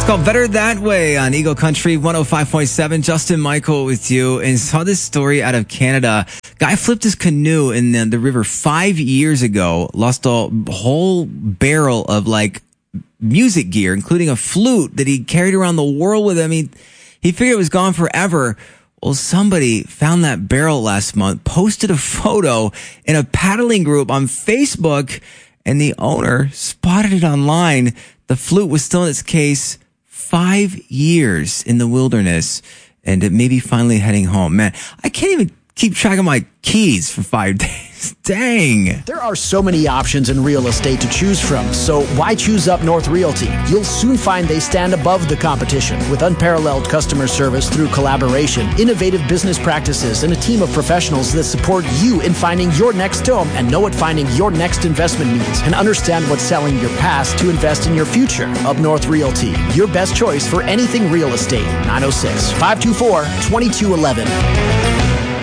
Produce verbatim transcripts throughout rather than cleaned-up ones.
called Better That Way on Eagle Country one oh five point seven. Justin Michael with you, and saw this story out of Canada. Guy flipped his canoe in the, the river five years ago, lost a whole barrel of like music gear, including a flute that he carried around the world with him. He, he figured it was gone forever. Well, somebody found that barrel last month, posted a photo in a paddling group on Facebook, and the owner spotted it online. The flute was still in its case five years in the wilderness, and it may be finally heading home. Man, I can't even keep track of my keys for five days. Dang. There are so many options in real estate to choose from, so why choose Up North Realty? You'll soon find they stand above the competition with unparalleled customer service through collaboration, innovative business practices, and a team of professionals that support you in finding your next home and know what finding your next investment means and understand what selling your past to invest in your future. Up North Realty, your best choice for anything real estate. nine oh six, five two four, two two one one.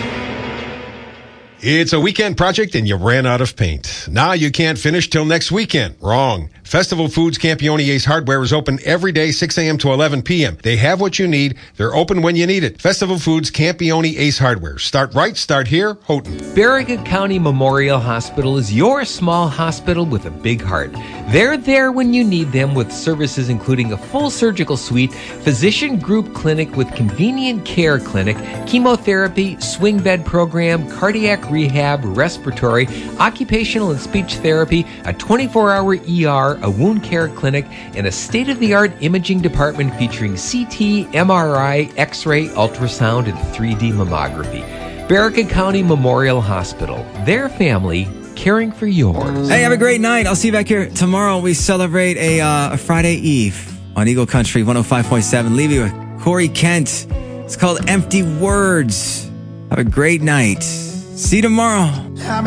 It's a weekend project and you ran out of paint. Now you can't finish till next weekend. Wrong. Festival Foods Campione Ace Hardware is open every day, six a.m. to eleven p.m. They have what you need. They're open when you need it. Festival Foods Campione Ace Hardware. Start right, start here, Houghton. Barragan County Memorial Hospital is your small hospital with a big heart. They're there when you need them with services including a full surgical suite, physician group clinic with convenient care clinic, chemotherapy, swing bed program, cardiac rehab, respiratory, occupational and speech therapy, a twenty-four hour E R, a wound care clinic, and a state-of-the-art imaging department featuring C T, M R I, X-ray, ultrasound, and three D mammography. Barragan County Memorial Hospital. Their family caring for yours. Hey, have a great night. I'll see you back here tomorrow. We celebrate a, uh, a Friday Eve on Eagle Country one oh five point seven. Leave you with Corey Kent. It's called Empty Words. Have a great night. See you tomorrow.